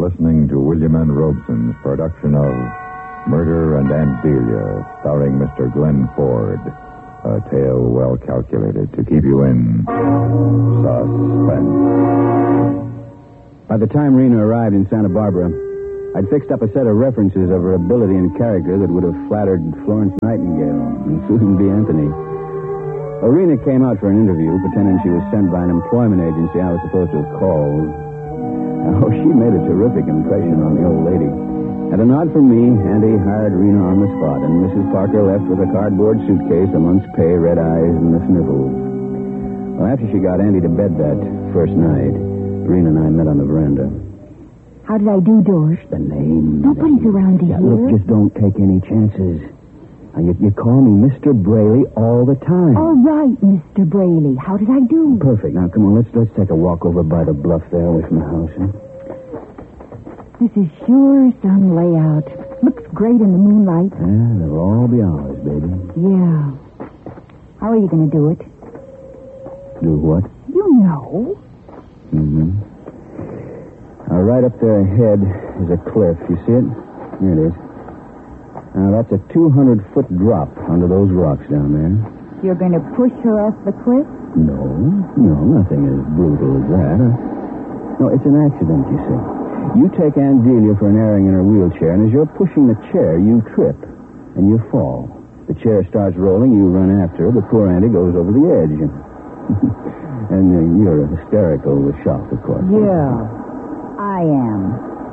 listening to William N. Robeson's production of Murder and Aunt Delia, starring Mr. Glenn Ford. A tale well calculated to keep you in suspense. By the time Rena arrived in Santa Barbara, I'd fixed up a set of references of her ability and character that would have flattered Florence Nightingale and Susan B. Anthony. Rena came out for an interview, pretending she was sent by an employment agency I was supposed to have called. Oh, she made a terrific impression on the old lady. At a nod from me, Andy hired Rena on the spot, and Mrs. Parker left with a cardboard suitcase amongst pay, red eyes, and the sniffles. Well, after she got Andy to bed that first night, Rena and I met on the veranda. How did I do, George? The name. Nobody's around to hear. Look, just don't take any chances. You call me Mr. Braley all the time. All right, Mr. Braley. How did I do? Perfect. Now, come on, let's take a walk over by the bluff there away from the house, huh? This is sure some layout. Looks great in the moonlight. Yeah, they'll all be ours, baby. Yeah. How are you going to do it? Do what? You know. Mm-hmm. Right up there ahead is a cliff. You see it? Here it is. Now, that's a 200-foot drop under those rocks down there. You're going to push her off the cliff? No, nothing as brutal as that. No, it's an accident, you see. You take Aunt Delia for an airing in her wheelchair, and as you're pushing the chair, you trip, and you fall. The chair starts rolling, you run after her, but poor Auntie goes over the edge. And you're hysterical with shock, of course. Yeah, I am.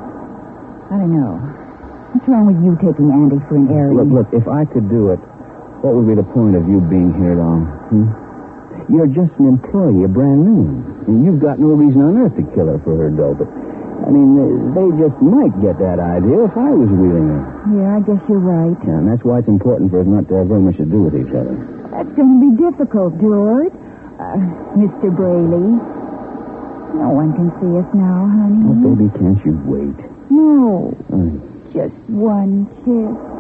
I don't know. What's wrong with you taking Auntie for an airing? Look, if I could do it, what would be the point of you being here at all? You're just an employee, a brand new one. And you've got no reason on earth to kill her for her dough, but... I mean, they just might get that idea if I was wheeling her. Yeah, I guess you're right. Yeah, and that's why it's important for us not to have very much to do with each other. That's going to be difficult, George. Mr. Braley. No one can see us now, honey. Oh, baby, can't you wait? No. Just one kiss.